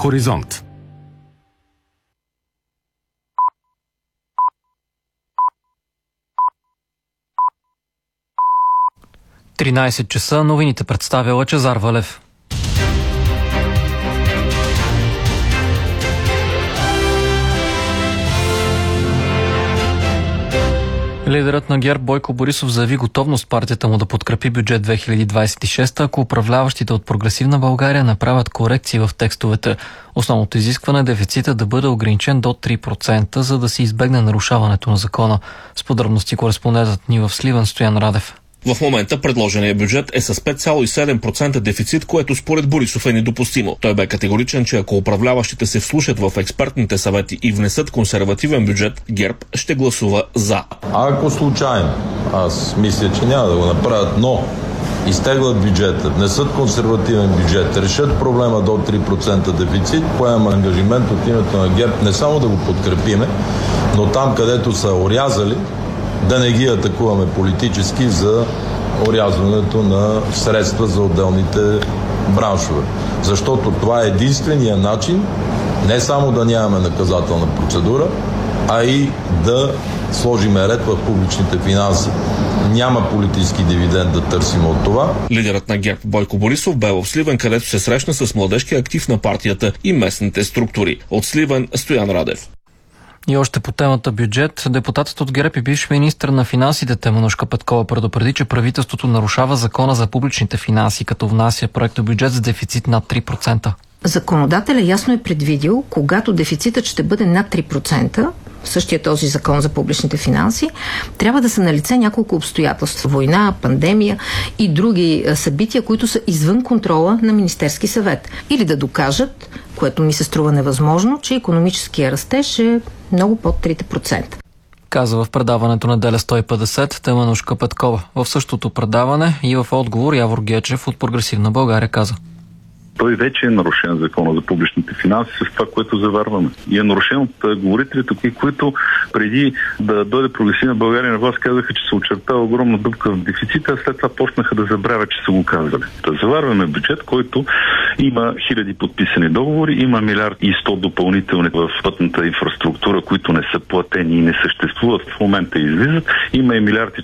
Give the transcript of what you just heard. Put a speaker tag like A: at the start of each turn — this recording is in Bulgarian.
A: Хоризонт.
B: Тринайсет часа, новините представя Лъчезар Валев. Лидерът на ГЕРБ Бойко Борисов заяви готовност партията му да подкрепи бюджет 2026, ако управляващите от Прогресивна България направят корекции в текстовете. Основното изискване е дефицита да бъде ограничен до 3%, за да се избегне нарушаването на закона. С подробности кореспондентът ни в Сливен Стоян Радев.
C: В момента предложения бюджет е с 5,7% дефицит, което според Борисов е недопустимо. Той бе категоричен, че ако управляващите се вслушат в експертните съвети и внесат консервативен бюджет, ГЕРБ ще гласува за.
D: Ако случайно, аз мисля, че няма да го направят, но изтеглят бюджета, внесат консервативен бюджет, решат проблема до 3% дефицит, поемам ангажимент от името на ГЕРБ не само да го подкрепиме, но там, където са орязали, да не ги атакуваме политически за орязването на средства за отделните браншове. Защото това е единствения начин не само да нямаме наказателна процедура, а и да сложим ред в публичните финанси. Няма политически дивиденд да търсим от това.
C: Лидерът на ГЕРБ Бойко Борисов бе в Сливен, където се срещна с младежкия актив на партията и местните структури. От Сливен Стоян Радев.
B: И още по темата бюджет, депутатът от ГЕРБ и бивш министър на финансите Теменужка Петкова предупреди, че правителството нарушава закона за публичните финанси, като внася проектобюджет с дефицит над 3%.
E: Законодателя ясно е предвидил, когато дефицитът ще бъде над 3%, същия този закон за публичните финанси, трябва да са налице няколко обстоятелства. Война, пандемия и други събития, които са извън контрола на Министерски съвет. Или да докажат, което ми се струва невъзможно, че икономическия растеж е много под 3%.
B: Каза в предаването на Деля 150 Теменужка Петкова. В същото предаване и в отговор Явор Гечев от Прогресивна България каза:
F: той вече е нарушен закона за публичните финанси с това, което заварваме. И е нарушен от говорителите, които преди да дойде Прогресивна България на власт казаха, че се очертава огромна дупка в дефицита, а след това почнаха да забравят, че са го казали. Да заварваме бюджет, който има хиляди подписани договори, има 1 милиард и 100 допълнителни в пътната инфраструктура, които не са платени и не съществуват в момента и излизат. Има и 1 милиард и